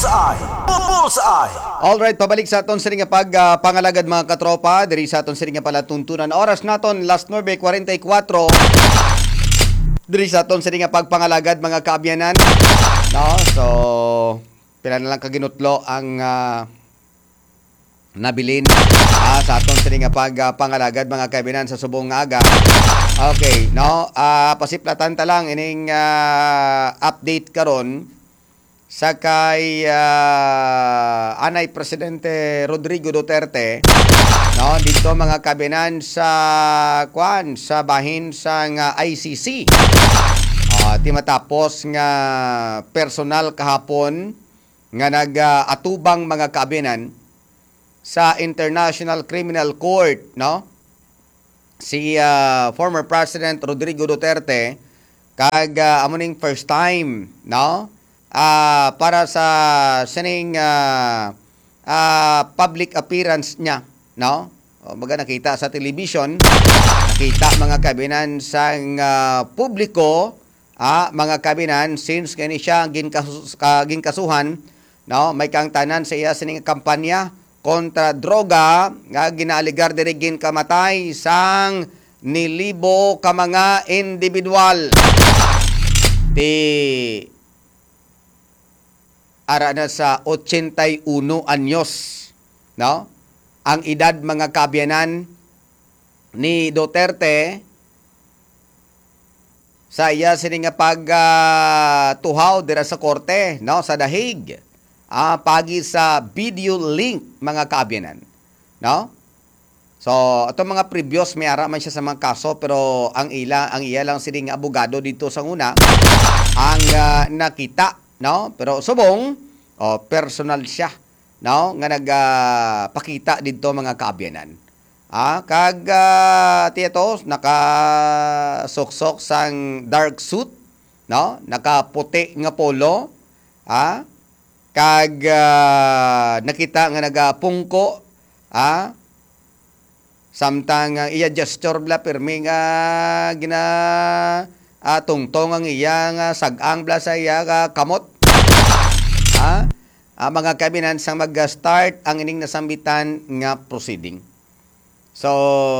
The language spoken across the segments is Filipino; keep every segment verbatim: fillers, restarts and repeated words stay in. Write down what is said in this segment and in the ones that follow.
Bullseye! Bullseye! Alright, pabalik sa aton sini nga pag uh, pangalagad mga katropa, diri sa aton sini nga pala tuntunan. Oras naton last November forty-four. Diri sa aton sini nga pagpangalagad mga kaabyanan. No, so pila na lang kaginutlo ang uh, nabilin ah, sa aton sini nga pag uh, pangalagad mga kaabyanan sa subong nga aga. Okay, no, uh, pasiplatan ta lang ining uh, update karon sa kay uh, Anay Presidente Rodrigo Duterte, no, dito mga kabinan sa kwan sa bahin sa nga I C C. Uh, ti matapos nga personal kahapon nga nag-atubang uh, mga kabinan sa International Criminal Court, no? Si uh, former President Rodrigo Duterte kag uh, amuning first time, no? Uh, para sa sining uh, uh, public appearance niya, no? O, baga nakita sa television, nakita mga kabinan sa uh, publiko, ah, mga kabinan, since kani siya ginkasus, uh, ginkasuhan, no? May kang tanan sa iya sining kampanya kontra droga nga ginaaligar diri ginkamatay sang nilibo ka mga individual. Di ara na sa eighty-one anyos, no? Ang edad mga kaabyanan ni Duterte sa iya sini nga pag uh, tuhaw dira sa korte, no, sa dahig. Ah, pagi sa video link mga kaabyanan, no? So, ato mga previous may ara man siya sa mga kaso pero ang ila ang iya lang sini nga abogado dito sa una ang uh, nakita, no? Pero subong oh, personal siya, no? Nga nagpakita uh, dito mga kaabyanan. Ah, kag uh, tieto naka-soksok sang dark suit, no? Nakaputi nga polo, ah? Kag uh, nakita nga nagapungko, ah? Samtang uh, iya gesture bla pirmi nga gina uh, tungtong ang iya nga sag-ang bla sa iya nga kamot. Ha? Uh, mga kabinan sang mag-start ang ining nasambitan nga proceeding. So,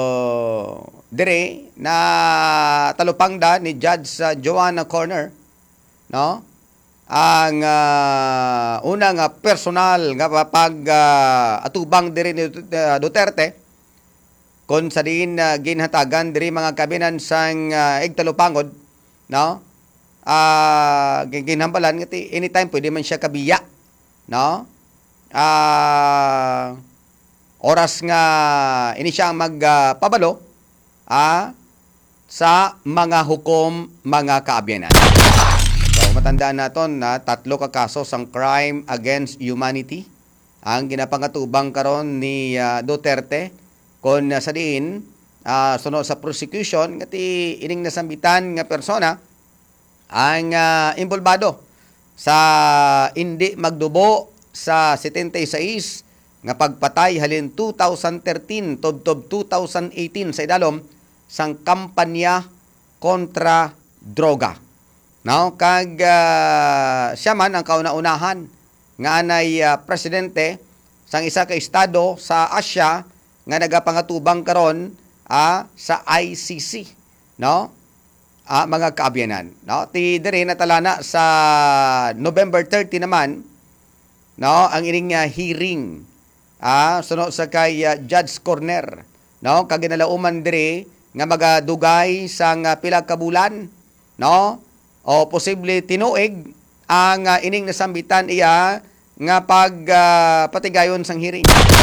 dire na talupang da ni Judge uh, Joanna Corner, no? Ang uh, una nga personal nga pag uh, atubang dire ni Duterte kon sa din uh, ginhatagan diri mga kabinan sang uh, igtalupangod, no? Ah, uh, ginhambalan ngati anytime pwede man siya kabiya, no? Ah, uh, oras nga ini siya magpabalo uh, ah, sa mga hukom mga kaabyanan. So matandaan naton na tatlo ka kaso sang crime against humanity ang ginapangatubang karon ni uh, Duterte kon uh, sa diin uh, sunod sa prosecution ngati ining nasambitan nga persona ang uh, involvado sa hindi magdubo sa seventy-six nga pagpatay halin two thousand thirteen tubtob two thousand eighteen sa idalom sang kampanya kontra droga. Now, kag uh, siya man ang kauna-unahan nga anay uh, presidente sang isa ka estado sa Asia nga nagapangatubang karon uh, sa I C C, no? Ah, mga kaabyanan, no? Ti diri natalana sa November thirtieth naman, no, ang ining uh, hearing ah sunod sa kay uh, Judge Corner, no, kag ginalauman diri nga magadugay sang uh, pila ka bulan, no? O posible tinuig ang uh, ining nasambitan iya nga pag uh, patigayon sang hearing.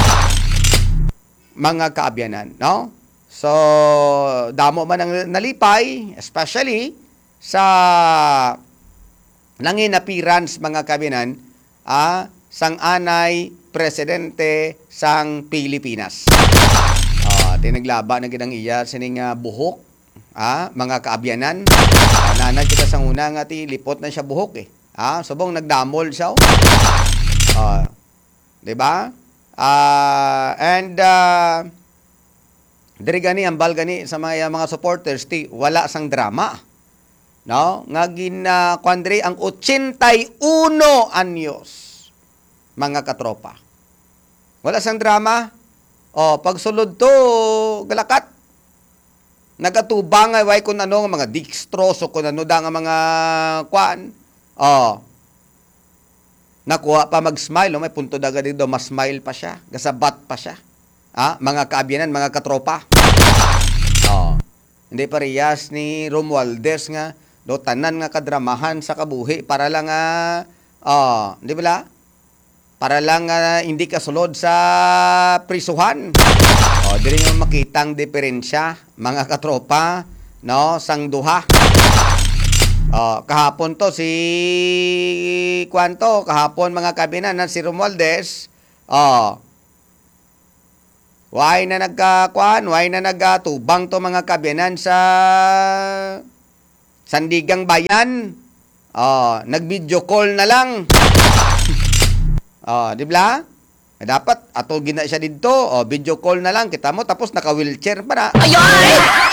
Mga kaabyanan, no? So, damo man ang nalipay, especially sa langin appearance mga kabinan, ah, sang anay presidente sang Pilipinas. Ah, tinaglaba na gidang iya sining uh, buhok, ah, mga kaabyanan. Ah, nanay kita sang una nga ti lipot na siya buhok eh. Ah, subong nagdamol siya. Ah, 'di ba? Ah, and uh, diri gani ambal gani sa mga mga supporters ti wala sang drama, no? Nga gina uh, kuandri ang eighty-one anyos mga katropa. Wala sang drama. O, pagsulod to, galakat. Nagatubang ay way kung ano, mga dextrose o kung ano da nga mga kuan. O, nakuha pa mag-smile. O, may punto daga dito, mas smile pa siya. Gasabat pa siya. Ah, mga kaabyanan, mga katropa. O, hindi parehas ni Romualdez nga, do tanan nga kadramahan sa kabuhi para lang nga, uh, di ba? Para lang uh, hindi kasulod sa prisuhan. O, di rin yung makitang diferensya, mga katropa, no, sang duha. O, kahapon to, si, kwanto, kahapon mga kabinan, si Romualdez, o, why na nagkakuan, why na nagtubang to mga kabinan sa Sandigang Bayan. Oh, nag-video call na lang. Oh, di ba? Eh, dapat ato gina siya dito. Oh, video call na lang kita mo tapos naka-wheelchair pa na. Ayoy!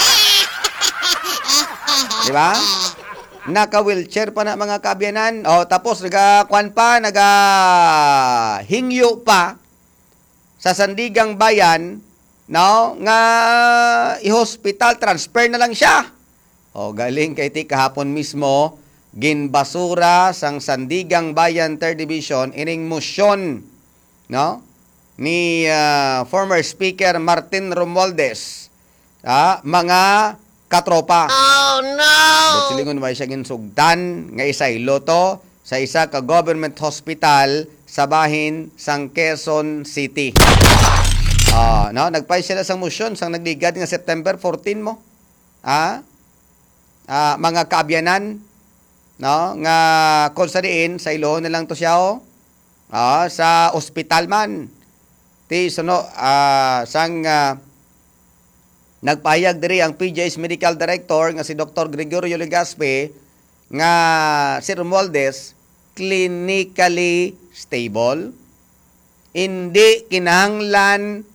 Di ba? Naka-wheelchair pa na mga kabiyanan. Oh, tapos naga-kuan pa, naga-hingyo pa sa Sandigang Bayan, no, nga i-hospital transfer na lang siya. O, galing kay ti kahapon mismo, ginbasura sang Sandigang Bayan third Division ining motion, no, ni uh, former Speaker Martin Romualdez, ah, mga katropa. Oh no! But silingon ba siya ginsugdan nga isaylo to sa isa ka government hospital sa bahin sang Quezon City. Ah, no, nagpay sila sang motion sang nagligad nga September fourteen mo. Ah? Ah, mga kaabyanan, no, nga kung sa diin sa Iloon na lang to siya, oh. Ah, sa ospital man. Ti suno ah, sang uh, nagpahayag diri ang P J S Medical Director nga si Doctor Gregorio Legaspi nga si Romualdez clinically stable, hindi kinahanglan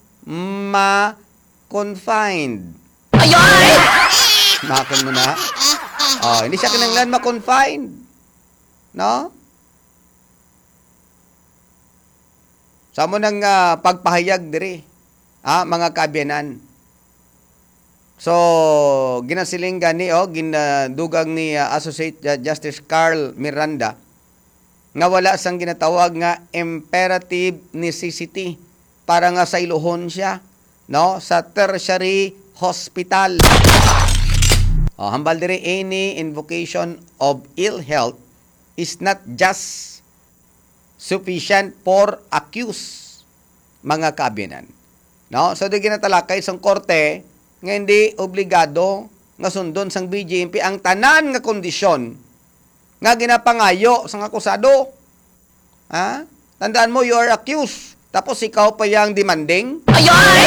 ma-confined. Ayoy! Makon mo na. Oh, hindi siya kinahanglan ma-confined. No? Sa mo nang uh, pagpahayag diri, ah, mga kaabyanan. So, ginasiling gani, oh, ginadugang ni uh, Associate Justice Carl Miranda nga wala sang ginatawag nga imperative necessity para nga sa iluhon siya, no, sa tertiary hospital. Oh, hambal diri any invocation of ill health is not just sufficient for accuse, mga kaabyanan. No, so di ginatalakay sang korte nga hindi obligado nga sundon sang B J M P ang tanan nga kondisyon nga ginapangayo sang akusado. Ha? Tandaan mo, you are accused. Tapos ikaw pa yang demanding. Ayoy!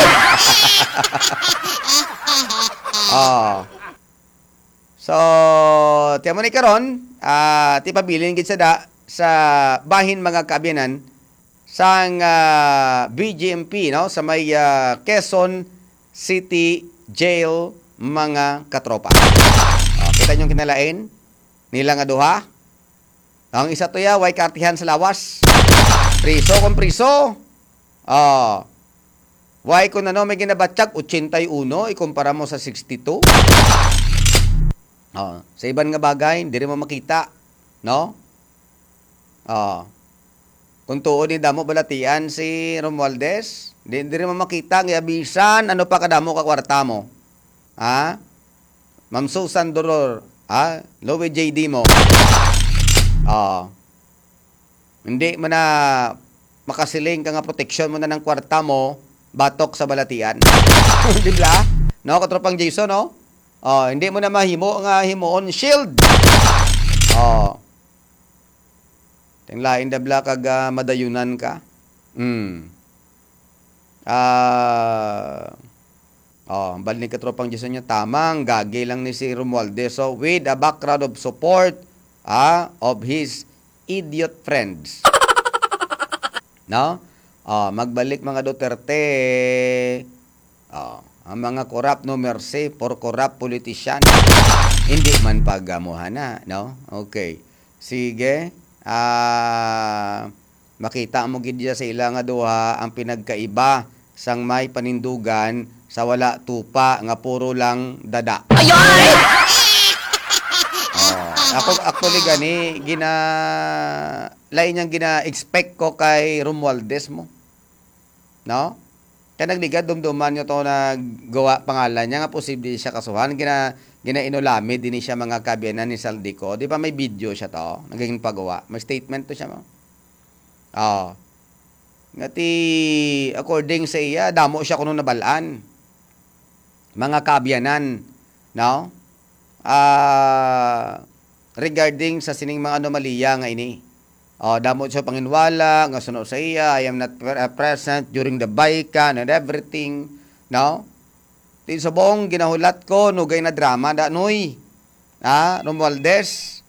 Oh. So, tiyan mo ni karon, ah, ti pabilin gid sa da sa bahin mga kaabyanan sang uh, B J M P, no, sa may uh, Quezon City Jail, mga katropa. Oh, kita nyo kinalain nila nga duha. Ang isa to ya way kartihan sa lawas. Priso kung priso. Oh. Way kung ano may ginabatsak eighty-one ikumpara mo sa sixty-two. Oh, sa iban nga bagay, hindi mo makita, no? Oh. Kung tuon ni damo balatian si Romualdez, di, di rin mo makita ng abisan, ano pa kadamo ka kwarta mo. Ha? Ma'am Susan Doror, ha? Lowe J D mo. Oh. Hindi mo na makasiling ka nga proteksyon mo na ng kwarta mo, batok sa balatian. Di ba? No, katropang Jason, no? Oh, hindi mo na mahimo nga himuon shield. Oh. Tinglain dabla kag uh, madayunan ka. Mm. Ah. Uh, oh, bal ni katropang Jason niya tamang gagi lang ni si Romualdez. So with a background of support ah of his idiot friends. No? Oh, magbalik mga Duterte. Oh, ang mga corrupt no mercy for corrupt politician. Hindi man pagamuhan na, no? Okay. Sige. Ah, makita mo gid diya sa ila nga duha ang pinagkaiba sang may panindugan sa wala tupa nga puro lang dada. Ayoy! Oh, ako actually gani gina lain yang gina-expect ko kay Romualdez mo. No? Kaya nagligad dumduman nyo to naggawa pangalan niya nga posible siya kasuhan. Gina, ginainulami din siya mga kabiyanan ni Saldico. Di ba may video siya to? Naging pagawa. May statement to siya mo. Oh. Ngati, according sa iya, damo siya kuno nabalaan. Mga kabiyanan. No? Ah... regarding sa sining mga anomalya nga ini. Oh, damo siya panginwala, nga sunod sa iya, I am not present during the baikan and everything. No? Tin sa buong ginahulat ko, nugay na drama, da, noy. Ha? Romualdez.